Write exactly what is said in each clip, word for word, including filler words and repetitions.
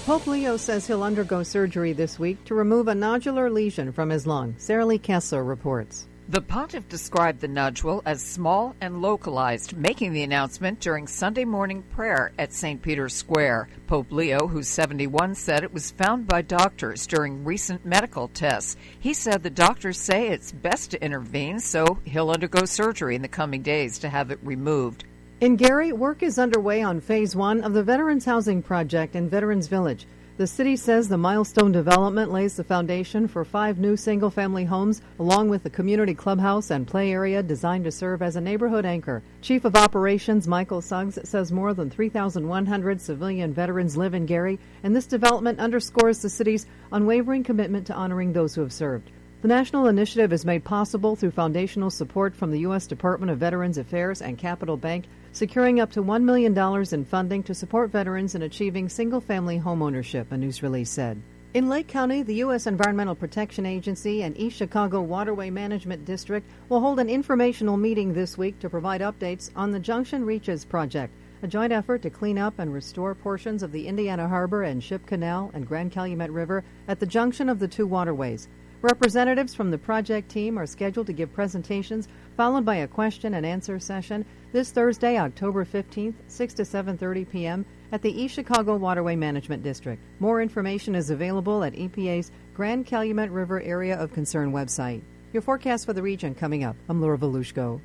Pope Leo says he'll undergo surgery this week to remove a nodular lesion from his lung. Sarah Lee Kessler reports. The pontiff described the nodule as small and localized, making the announcement during Sunday morning prayer at Saint Peter's Square. Pope Leo, who's seventy-one, said it was found by doctors during recent medical tests. He said the doctors say it's best to intervene, so he'll undergo surgery in the coming days to have it removed. In Gary, work is underway on Phase one of the Veterans Housing Project in Veterans Village. The city says the milestone development lays the foundation for five new single-family homes, along with a community clubhouse and play area designed to serve as a neighborhood anchor. Chief of Operations Michael Suggs says more than three thousand one hundred civilian veterans live in Gary, and this development underscores the city's unwavering commitment to honoring those who have served. The national initiative is made possible through foundational support from the U S Department of Veterans Affairs and Capital Bank, securing up to one million dollars in funding to support veterans in achieving single-family homeownership, a news release said. In Lake County, the U S Environmental Protection Agency and East Chicago Waterway Management District will hold an informational meeting this week to provide updates on the Junction Reaches project, a joint effort to clean up and restore portions of the Indiana Harbor and Ship Canal and Grand Calumet River at the junction of the two waterways. Representatives from the project team are scheduled to give presentations, followed by a question and answer session this Thursday, October fifteenth, six to seven thirty p.m. at the East Chicago Waterway Management District. More information is available at E P A's Grand Calumet River Area of Concern website. Your forecast for the region coming up. I'm Laura Volushko.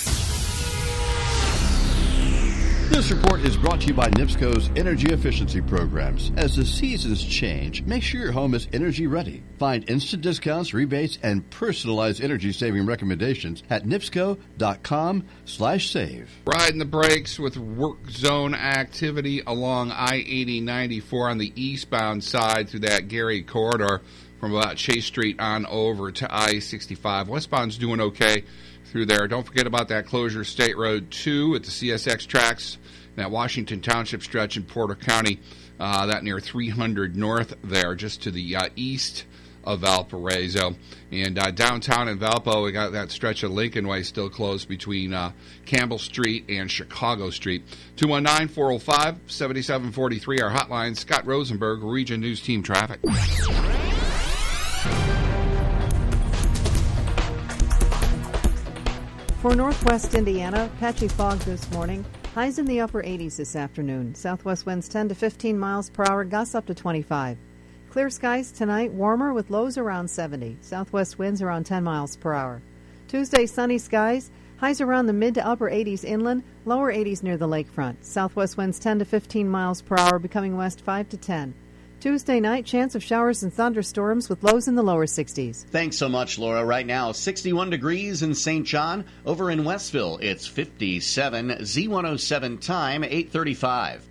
This report is brought to you by NIPSCO's energy efficiency programs. As the seasons change, make sure your home is energy ready. Find instant discounts, rebates, and personalized energy-saving recommendations at nipsco.com slash save. Riding the brakes with work zone activity along I eighty ninety-four on the eastbound side through that Gary corridor from about Chase Street on over to I sixty-five. Westbound's doing okay through there. Don't forget about that closure, State Road two at the C S X tracks, that Washington Township stretch in Porter County, uh, that near three hundred north there, just to the uh, east of Valparaiso. And uh, downtown in Valpo, we got that stretch of Lincoln Way still closed between uh, Campbell Street and Chicago Street. two one nine, four oh five, seven seven four three, our hotline. Scott Rosenberg, Region News Team Traffic. For northwest Indiana, patchy fog this morning. Highs in the upper eighties this afternoon. Southwest winds ten to fifteen miles per hour, gusts up to twenty-five. Clear skies tonight, warmer with lows around seventy. Southwest winds around ten miles per hour. Tuesday, sunny skies. Highs around the mid to upper eighties inland, lower eighties near the lakefront. Southwest winds ten to fifteen miles per hour, becoming west five to ten. Tuesday night, chance of showers and thunderstorms with lows in the lower sixties. Thanks so much, Laura. Right now, sixty-one degrees in Saint John. Over in Westville, it's fifty-seven. Z one oh seven time, eight thirty-five.